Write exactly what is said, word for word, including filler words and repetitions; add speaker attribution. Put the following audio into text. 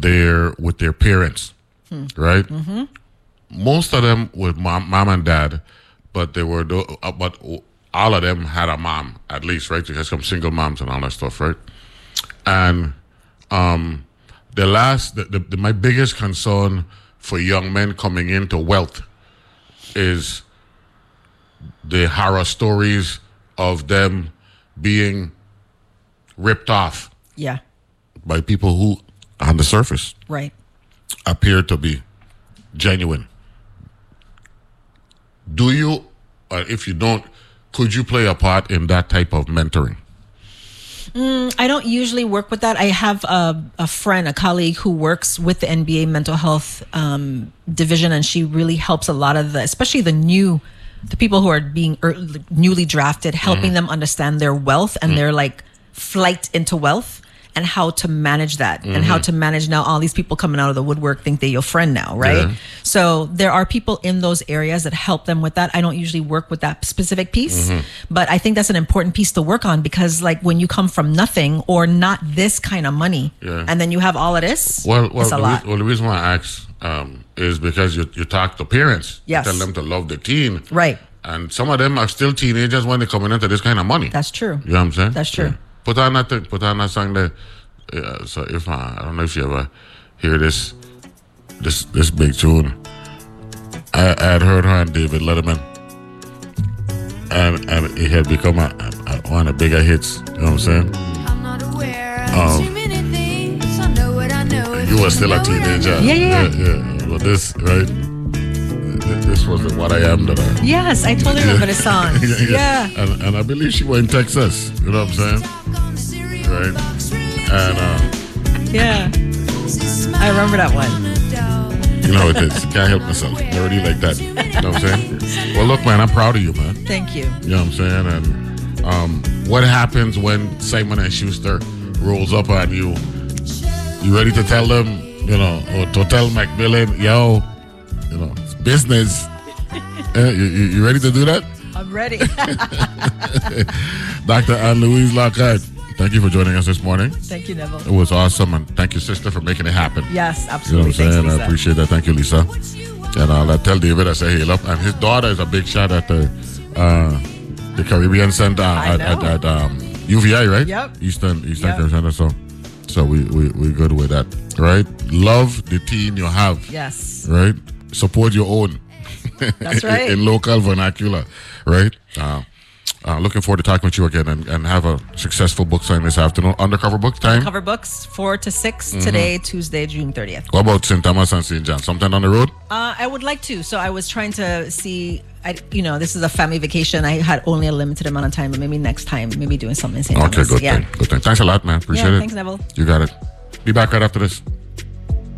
Speaker 1: their with their parents, hmm. right?
Speaker 2: Mm-hmm.
Speaker 1: Most of them with mom, mom and dad, but they were uh, but all of them had a mom at least, right? There's some single moms and all that stuff, right? And um, the last, the, the, the, my biggest concern for young men coming into wealth is the horror stories of them being ripped off.
Speaker 2: Yeah.
Speaker 1: By people who, on the surface,
Speaker 2: right,
Speaker 1: appear to be genuine. Do you, or if you don't, could you play a part in that type of mentoring?
Speaker 2: Mm, I don't usually work with that. I have a, a friend, a colleague who works with the N B A mental health um, division, and she really helps a lot of the, especially the new, the people who are being er, newly drafted, helping mm-hmm. them understand their wealth and mm-hmm. their like flight into wealth. And how to manage that, mm-hmm. and how to manage now all these people coming out of the woodwork think they're your friend now, right? Yeah. So there are people in those areas that help them with that. I don't usually work with that specific piece, mm-hmm. but I think that's an important piece to work on, because like when you come from nothing or not this kind of money, yeah. and then you have all of this,
Speaker 1: well, well,
Speaker 2: it's a
Speaker 1: the
Speaker 2: lot.
Speaker 1: Re- well, the reason why I ask um, is because you you talk to parents,
Speaker 2: yes.
Speaker 1: you tell them to love the teen,
Speaker 2: right?
Speaker 1: And some of them are still teenagers when they're coming into this kind of money.
Speaker 2: That's true.
Speaker 1: You know what I'm saying?
Speaker 2: That's true.
Speaker 1: Yeah. Put on that thing, put on that song there. Yeah, so if I, I don't know if you ever hear this this this big tune. I, I had heard her on David Letterman, and and it had become a, a, one of the bigger hits. You know what I'm saying? I'm not aware of um, too many things. I know what I know. You were still a teenager.
Speaker 2: Yeah, yeah,
Speaker 1: yeah. yeah. Well, this right. This was the What I Am that I.
Speaker 2: Yes, I totally remember the song. yeah, yeah.
Speaker 1: yeah. And, and I believe she was in Texas. You know what I'm saying? Right. And uh,
Speaker 2: yeah, I remember that one.
Speaker 1: You know it is. Can't help myself. Already like that. You know what I'm saying? Well, look, man, I'm proud of you, man.
Speaker 2: Thank you.
Speaker 1: You know what I'm saying? And um, what happens when Simon and Schuster rolls up on you? You ready to tell them, you know, or to tell Macmillan, yo, you know, it's business. uh, you, you ready to do that?
Speaker 2: I'm ready.
Speaker 1: Doctor Anne Louise Lockhart, thank you for joining us this morning.
Speaker 2: Thank you, Neville.
Speaker 1: It was awesome, and thank you, sister, for making it happen.
Speaker 2: Yes, absolutely.
Speaker 1: You know what I'm saying?
Speaker 2: Thanks,
Speaker 1: I appreciate that. Thank you, Lisa. And I'll uh, tell David I say hey, love. And his daughter is a big shot at the uh, the Caribbean Center at, at, at um, U V I, right?
Speaker 2: Yep.
Speaker 1: Eastern Eastern
Speaker 2: yep.
Speaker 1: Caribbean Center. So, so we we we good with that, right? Love the teen you have.
Speaker 2: Yes.
Speaker 1: Right. Support your own.
Speaker 2: That's right.
Speaker 1: in, in local vernacular, right? Uh, Uh, looking forward to talking with you again, and, and have a successful book signing this afternoon. Undercover Book time?
Speaker 2: Undercover Books, four to six mm-hmm. today, Tuesday, June thirtieth.
Speaker 1: What about Saint Thomas and Saint John? Sometime on the road?
Speaker 2: Uh, I would like to. So I was trying to see, I, you know, this is a family vacation. I had only a limited amount of time, but maybe next time, maybe doing something in Saint
Speaker 1: Okay,
Speaker 2: Thomas.
Speaker 1: good
Speaker 2: yeah.
Speaker 1: thing. Good thing. Thanks a lot, man. Appreciate
Speaker 2: yeah,
Speaker 1: it.
Speaker 2: Thanks, Neville.
Speaker 1: You got it. Be back right after this.